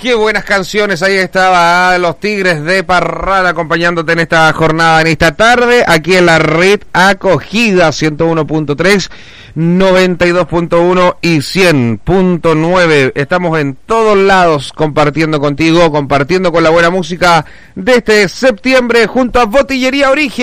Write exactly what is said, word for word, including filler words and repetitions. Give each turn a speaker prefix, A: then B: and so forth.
A: Qué buenas canciones, ahí estaba Los Tigres de Parral acompañándote en esta jornada, en esta tarde, aquí en la red acogida ciento uno punto tres, noventa y dos punto uno y cien punto nueve. Estamos en todos lados compartiendo contigo, compartiendo con la buena música de este septiembre junto a Botillería Origen.